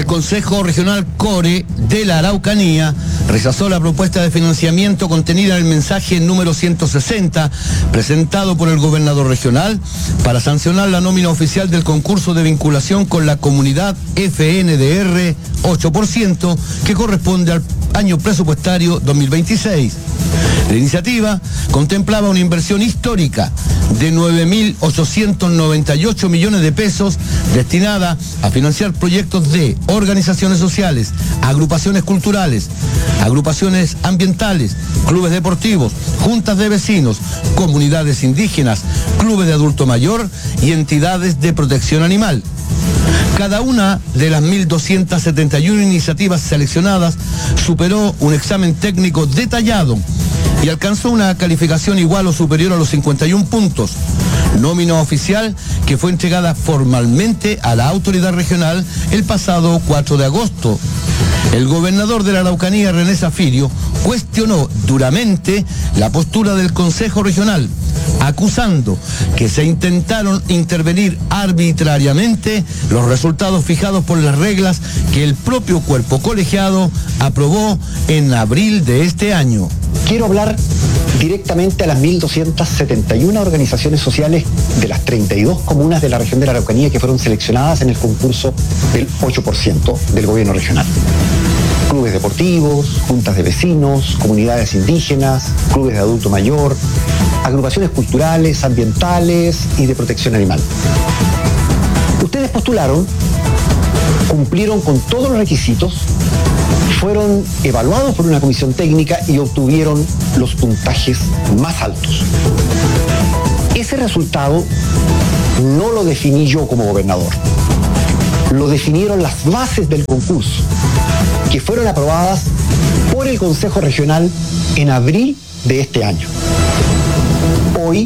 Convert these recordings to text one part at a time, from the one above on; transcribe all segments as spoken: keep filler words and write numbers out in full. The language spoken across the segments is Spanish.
El Consejo Regional Core de la Araucanía rechazó la propuesta de financiamiento contenida en el mensaje número ciento sesenta presentado por el gobernador regional para sancionar la nómina oficial del concurso de vinculación con la comunidad F N D R ocho por ciento que corresponde al año presupuestario dos mil veintiséis. La iniciativa contemplaba una inversión histórica de nueve mil ochocientos noventa y ocho millones de pesos destinada a financiar proyectos de organizaciones sociales, agrupaciones culturales, agrupaciones ambientales, clubes deportivos, juntas de vecinos, comunidades indígenas, clubes de adulto mayor y entidades de protección animal. Cada una de las mil doscientas setenta y una iniciativas seleccionadas superó un examen técnico detallado y alcanzó una calificación igual o superior a los cincuenta y un puntos, nómina oficial que fue entregada formalmente a la autoridad regional el pasado cuatro de agosto. El gobernador de la Araucanía, René Zafirio, cuestionó duramente la postura del Consejo Regional, acusando que se intentaron intervenir arbitrariamente los resultados fijados por las reglas que el propio cuerpo colegiado aprobó en abril de este año. Quiero hablar directamente a las mil doscientas setenta y una organizaciones sociales de las treinta y dos comunas de la región de la Araucanía que fueron seleccionadas en el concurso del ocho por ciento del gobierno regional. Clubes deportivos, juntas de vecinos, comunidades indígenas, clubes de adulto mayor, agrupaciones culturales, ambientales y de protección animal. Ustedes postularon, cumplieron con todos los requisitos, fueron evaluados por una comisión técnica y obtuvieron los puntajes más altos. Ese resultado no lo definí yo como gobernador, lo definieron las bases del concurso, que fueron aprobadas por el Consejo Regional en abril de este año. Hoy,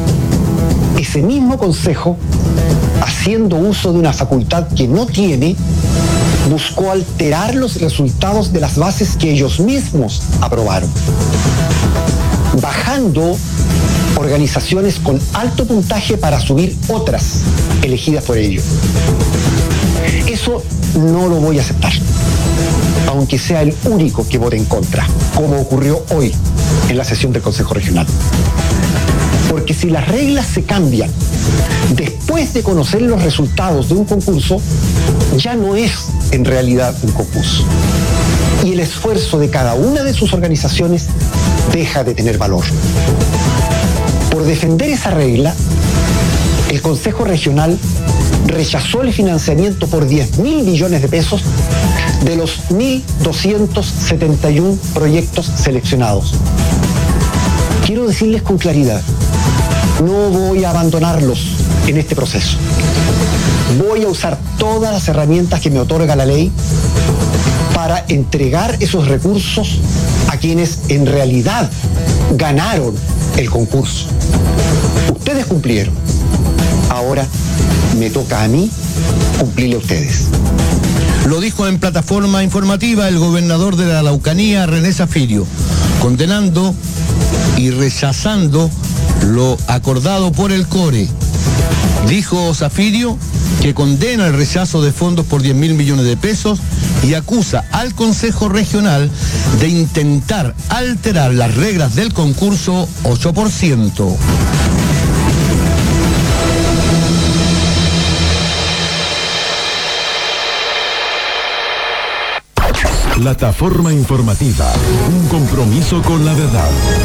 ese mismo Consejo, haciendo uso de una facultad que no tiene, buscó alterar los resultados de las bases que ellos mismos aprobaron, bajando organizaciones con alto puntaje para subir otras elegidas por ellos. Eso no lo voy a aceptar, aunque sea el único que vote en contra, como ocurrió hoy en la sesión del Consejo Regional. Porque si las reglas se cambian después de conocer los resultados de un concurso, ya no es en realidad un concurso. Y el esfuerzo de cada una de sus organizaciones deja de tener valor. Por defender esa regla, el Consejo Regional rechazó el financiamiento por diez mil millones de pesos de los mil doscientos setenta y uno proyectos seleccionados. Quiero decirles con claridad, no voy a abandonarlos en este proceso. Voy a usar todas las herramientas que me otorga la ley para entregar esos recursos a quienes en realidad ganaron el concurso. Ustedes cumplieron. Ahora me toca a mí cumplirle a ustedes. Lo dijo en plataforma informativa el gobernador de la Araucanía, René Zafirio, condenando y rechazando lo acordado por el Core. Dijo Zafirio que condena el rechazo de fondos por diez mil millones de pesos y acusa al Consejo Regional de intentar alterar las reglas del concurso ocho por ciento. Plataforma informativa, un compromiso con la verdad.